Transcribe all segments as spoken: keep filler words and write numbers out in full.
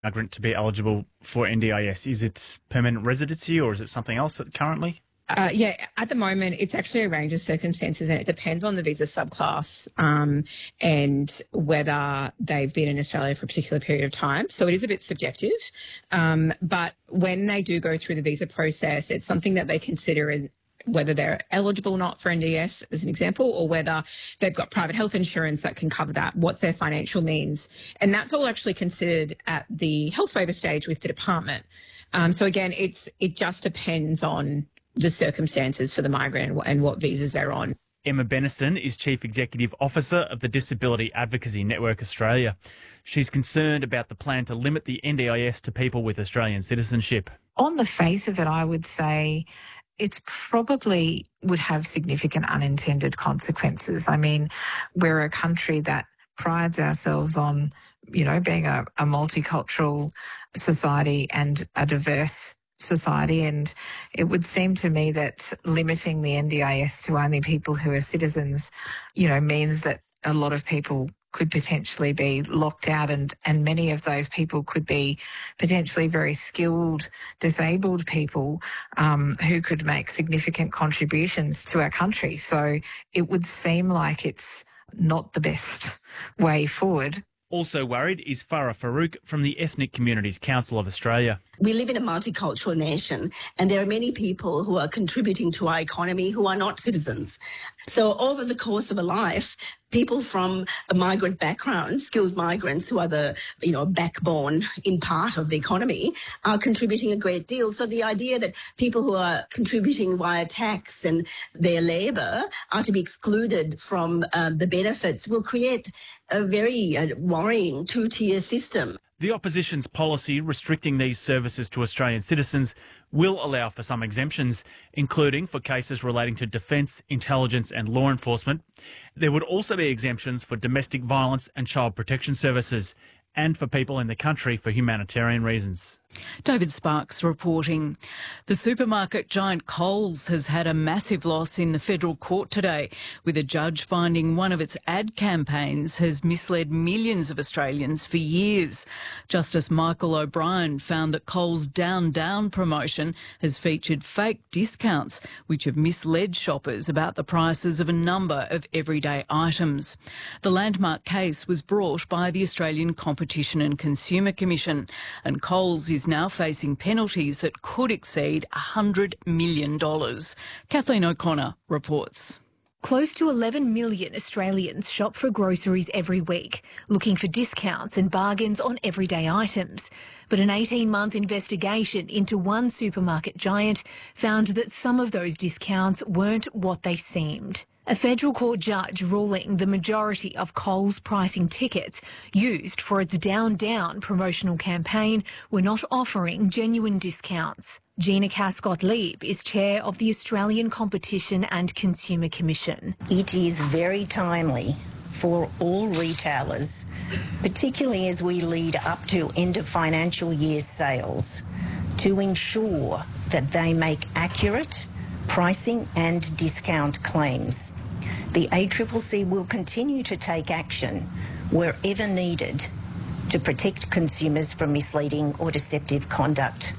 migrant to be eligible for N D I S? Is it permanent residency or is it something else currently? Uh, yeah, at the moment, it's actually a range of circumstances and it depends on the visa subclass um, and whether they've been in Australia for a particular period of time. So it is a bit subjective. Um, but when they do go through the visa process, it's something that they consider in whether they're eligible or not for N D S, as an example, or whether they've got private health insurance that can cover that, what's their financial means. And that's all actually considered at the health waiver stage with the department. Um, so again, it's it just depends on the circumstances for the migrant and what, and what visas they're on. Emma Bennison is Chief Executive Officer of the Disability Advocacy Network Australia. She's concerned about the plan to limit the N D I S to people with Australian citizenship. On the face of it, I would say it's probably would have significant unintended consequences. I mean, we're a country that prides ourselves on, you know, being a, a multicultural society and a diverse society, and it would seem to me that limiting the N D I S to only people who are citizens, you know, means that a lot of people could potentially be locked out, and, and many of those people could be potentially very skilled, disabled people um, who could make significant contributions to our country. So it would seem like it's not the best way forward. Also worried is Farah Farouk from the Ethnic Communities Council of Australia. We live in a multicultural nation and there are many people who are contributing to our economy who are not citizens. So over the course of a life, people from a migrant background, skilled migrants who are the, you know, backbone in part of the economy, are contributing a great deal. So the idea that people who are contributing via tax and their labour are to be excluded from uh, the benefits will create a very uh, worrying two-tier system. The opposition's policy restricting these services to Australian citizens will allow for some exemptions, including for cases relating to defence, intelligence and law enforcement. There would also be exemptions for domestic violence and child protection services, and for people in the country for humanitarian reasons. David Sparks reporting. The supermarket giant Coles has had a massive loss in the federal court today, with a judge finding one of its ad campaigns has misled millions of Australians for years. Justice Michael O'Brien found that Coles' Down Down promotion has featured fake discounts, which have misled shoppers about the prices of a number of everyday items. The landmark case was brought by the Australian Competition and Consumer Commission, and Coles is now facing penalties that could exceed one hundred million dollars. Kathleen O'Connor reports. Close to eleven million Australians shop for groceries every week, looking for discounts and bargains on everyday items. But an eighteen-month investigation into one supermarket giant found that some of those discounts weren't what they seemed. A federal court judge ruling the majority of Coles pricing tickets used for its Down Down promotional campaign were not offering genuine discounts. Gina Cascott-Leib is chair of the Australian Competition and Consumer Commission. It is very timely for all retailers, particularly as we lead up to end of financial year sales, to ensure that they make accurate pricing and discount claims. The A C C C will continue to take action wherever needed to protect consumers from misleading or deceptive conduct.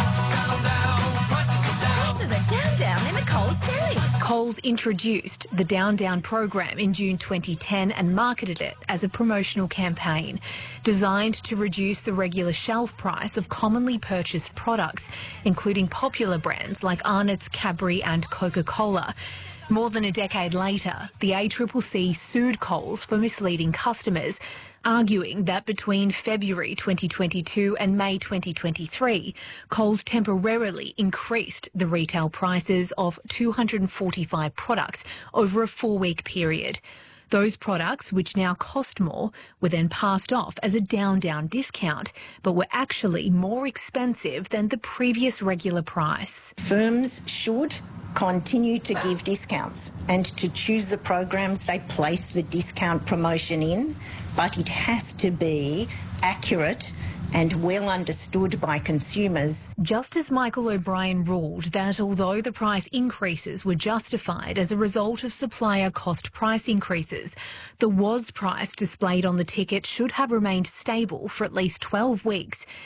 Prices are down, down in the Coles deli. Coles introduced the Down Down program in June twenty ten and marketed it as a promotional campaign designed to reduce the regular shelf price of commonly purchased products, including popular brands like Arnott's, Cadbury and Coca-Cola. More than a decade later, the A C C C sued Coles for misleading customers, arguing that between February twenty twenty-two and May twenty twenty-three, Coles temporarily increased the retail prices of two hundred forty-five products over a four-week period. Those products, which now cost more, were then passed off as a down-down discount, but were actually more expensive than the previous regular price. Firms should continue to give discounts and to choose the programs they place the discount promotion in, but it has to be accurate and well understood by consumers. Justice Michael O'Brien ruled that although the price increases were justified as a result of supplier cost price increases, the W A S price displayed on the ticket should have remained stable for at least twelve weeks